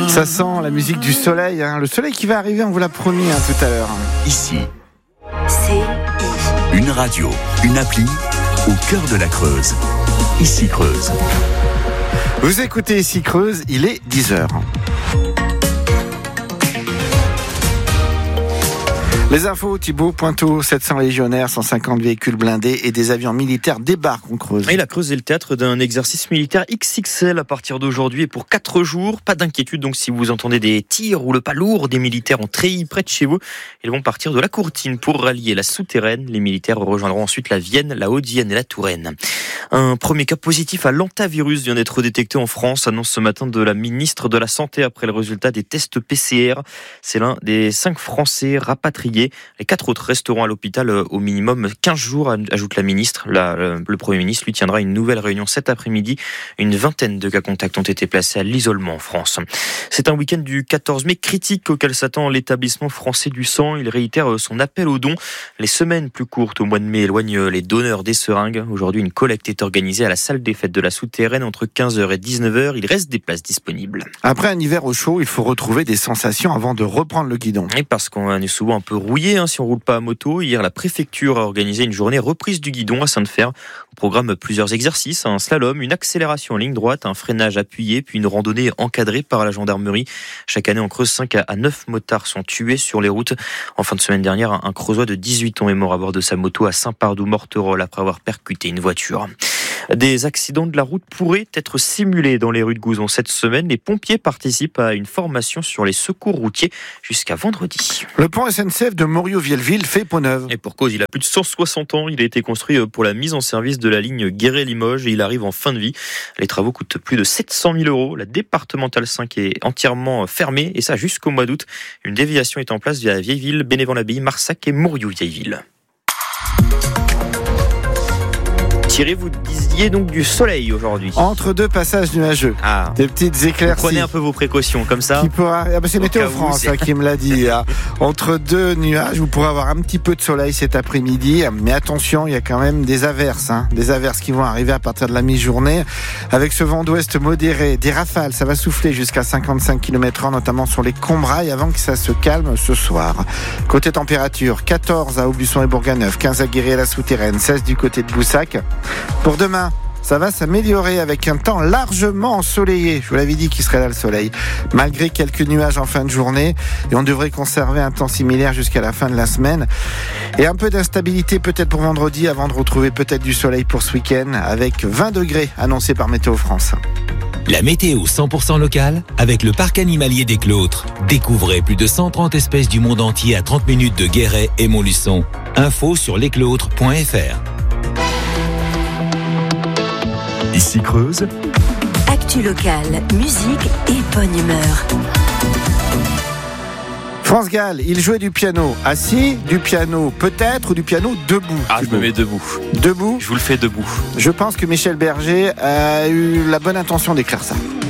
Ça sent la musique du soleil, hein. Le soleil qui va arriver, on vous l'a promis tout à l'heure. Ici, une radio, une appli au cœur de la Creuse. Ici Creuse. Vous écoutez Ici Creuse, il est 10h. Les infos, Thibaut Pointeau, 700 légionnaires, 150 véhicules blindés et des avions militaires débarquent en Creuse. Et la Creuse est le théâtre d'un exercice militaire XXL à partir d'aujourd'hui et pour 4 jours. Pas d'inquiétude donc si vous entendez des tirs ou le pas lourd des militaires en treillis près de chez vous. Ils vont partir de la Courtine pour rallier la souterraine. Les militaires rejoindront ensuite la Vienne, la Haute-Vienne et la Touraine. Un premier cas positif à l'hantavirus vient d'être détecté en France, annonce ce matin de la ministre de la Santé après le résultat des tests PCR. C'est l'un des 5 Français rapatriés. Les 4 autres resteront à l'hôpital au minimum 15 jours, ajoute la ministre. Le Premier ministre lui tiendra une nouvelle réunion cet après-midi. Une vingtaine de cas contacts ont été placés à l'isolement en France. C'est un week-end du 14 mai critique auquel s'attend l'établissement français du sang. Il réitère son appel aux dons. Les semaines plus courtes au mois de mai éloignent les donneurs des seringues. Aujourd'hui, une collecte est organisée à la salle des fêtes de la Souterraine entre 15h et 19h. Il reste des places disponibles. Après un hiver au chaud, il faut retrouver des sensations avant de reprendre le guidon. Et parce qu'on est souvent un peu rouillé si on roule pas à moto. Hier, la préfecture a organisé une journée reprise du guidon à Sainte-Fer. Au programme, plusieurs exercices, un slalom, une accélération en ligne droite, un freinage appuyé, puis une randonnée encadrée par la gendarmerie. Chaque année en Creuse, 5 à 9 motards sont tués sur les routes. En fin de semaine dernière, un Creusois de 18 ans est mort à bord de sa moto à Saint-Pardoux-Morterolle après avoir percuté une voiture. Des accidents de la route pourraient être simulés dans les rues de Gouzon cette semaine. Les pompiers participent à une formation sur les secours routiers jusqu'à vendredi. Le pont SNCF de Morio-Vielville fait peau neuve. Et pour cause, il a plus de 160 ans. Il a été construit pour la mise en service de la ligne Guéret-Limoges et il arrive en fin de vie. Les travaux coûtent plus de 700 000 €. La départementale 5 est entièrement fermée et ça jusqu'au mois d'août. Une déviation est en place via Vieilleville, Bénévent-l'Abbaye, Marsac et Mourioux-Vieilleville. Thierry, vous disiez donc du soleil aujourd'hui. Entre 2 passages nuageux. Des petites éclaircies. Prenez un peu vos précautions, comme ça. C'est Météo France qui me l'a dit. Entre 2 nuages, vous pourrez avoir un petit peu de soleil cet après-midi. Mais attention, il y a quand même des averses. Des averses qui vont arriver à partir de la mi-journée. Avec ce vent d'ouest modéré, des rafales, ça va souffler jusqu'à 55 km/h, notamment sur les Combrailles, avant que ça se calme ce soir. Côté température, 14 à Aubusson et Bourganeuf, 15 à Guéret et la Souterraine, 16 du côté de Boussac. Pour demain, ça va s'améliorer avec un temps largement ensoleillé. Je vous l'avais dit qu'il serait là le soleil, malgré quelques nuages en fin de journée. Et on devrait conserver un temps similaire jusqu'à la fin de la semaine. Et un peu d'instabilité peut-être pour vendredi, avant de retrouver peut-être du soleil pour ce week-end, avec 20 degrés annoncés par Météo France. La météo 100% locale avec le parc animalier des Clôtres. Découvrez plus de 130 espèces du monde entier à 30 minutes de Guéret et Montluçon. Info sur lesclôtres.fr. Ici Creuse. Actu locale, musique et bonne humeur. France Gall, il jouait du piano assis, du piano peut-être ou du piano debout. Je me mets debout. Debout ? Je vous le fais debout. Je pense que Michel Berger a eu la bonne intention d'écrire ça.